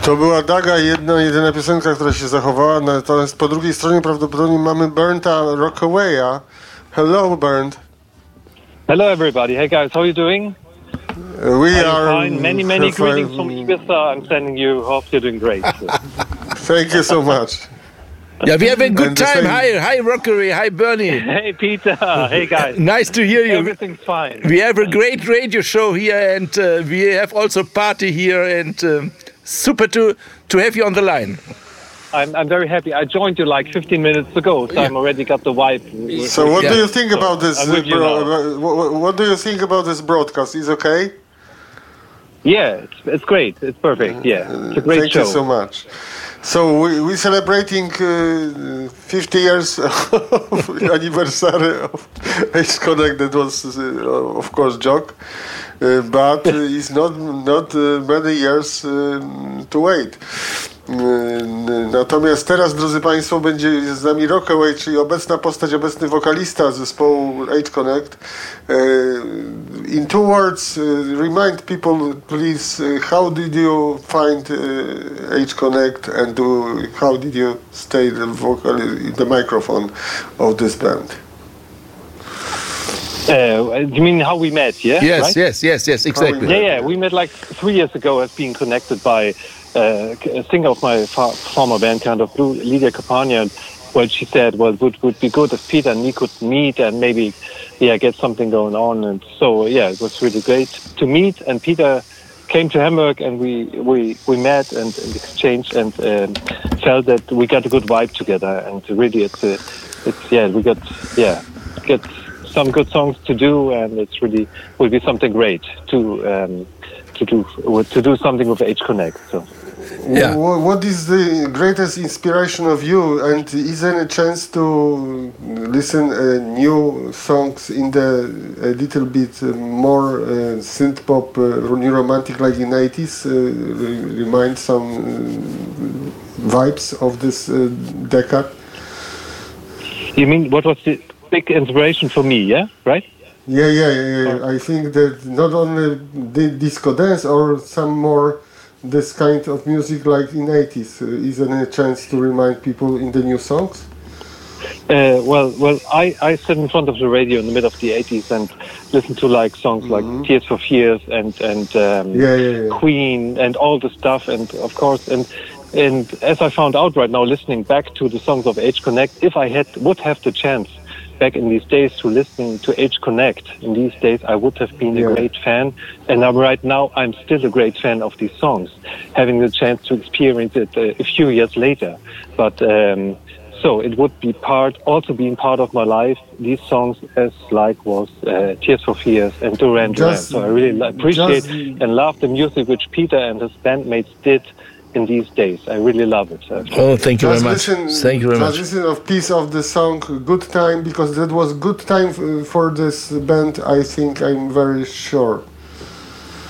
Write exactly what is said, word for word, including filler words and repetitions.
To była Daga, jedna, jedyna piosenka, która się zachowała, natomiast po drugiej stronie prawdopodobnie mamy Bernta Rockawaya. Hello, Bernd. Hello, everybody. Hey, guys, how are you doing? We are are fine. Many, many greetings from Ibiza. I'm sending you. Hope you're doing great. Thank you so much. Yeah, we have a good And time. same- Hi, hi, Rockery. Hi, Bernie. Hey, Peter. Hey, guys. Nice to hear you. Everything's fine. We have a great radio show here, and uh, we have also party here, and um, super to to have you on the line. I'm, I'm very happy. I joined you like fifteen minutes ago, so Yeah. I'm already got the vibe. So what Yeah. do you think about this? I'm with you bro- now. what, what do you think about this broadcast? Is okay? Yeah, it's, it's great. It's perfect. Yeah, it's a great Thank show. you so much. So we, we're celebrating uh, fifty years of anniversary of H Connect. That was, uh, of course, joke, uh, but uh, it's not not uh, many years um, to wait. Natomiast teraz, drodzy Państwo, będzie z nami Rockaway, czyli obecna postać, obecny wokalista zespołu H Connect. In two words, remind people, please, how did you find H Connect and how did you stay the vocal in the microphone of this band? Uh, you mean how we met? Yeah. Yes, Right? yes, yes, yes, exactly. Yeah, yeah. We met like three years ago as being connected by uh, a singer of my fa- former band, kind of Blue, Lydia Campagna. Well, she said, well, it would, would be good if Peter and me could meet and maybe, yeah, get something going on. And so, yeah, it was really great to meet. And Peter came to Hamburg and we, we, we met and, and exchanged and um, felt that we got a good vibe together. And really, it's, a, it's yeah, we got, yeah, get some good songs to do, and it's really will be something great to um, to do to do something with H Connect. So. Yeah. Wh- What is the greatest inspiration of you? And is there a chance to listen uh, new songs in the a little bit uh, more uh, synth pop, uh, new romantic like in eighties? Uh, re- remind some uh, vibes of this uh, decade. You mean what was the big inspiration for me? Yeah, right. Yeah, yeah, yeah, yeah. I think that not only the disco dance or some more this kind of music like in eighties. Uh, is there a chance to remind people in the new songs? Uh, well, well, I, I sit in front of the radio in the middle of the eighties and listen to like songs like Tears for Fears and and um, Yeah, yeah, yeah. Queen and all the stuff, and of course, and and as I found out right now, listening back to the songs of H Connect, if I had would have the chance back in these days to listen to H Connect in these days, I would have been Yeah. a great fan, and I'm right now I'm still a great fan of these songs, having the chance to experience it uh, a few years later, but. Um, So it would be part, also being part of my life, these songs as like was uh, Tears for Fears and Duran Duran. Just- So I really li- appreciate just- and love the music which Peter and his bandmates did in these days. I really love it. Uh, Oh, thank you very Just much. listen, Thank you very just much. listen of piece of the song "Good Time" because that was good time f- for this band. I think I'm very sure.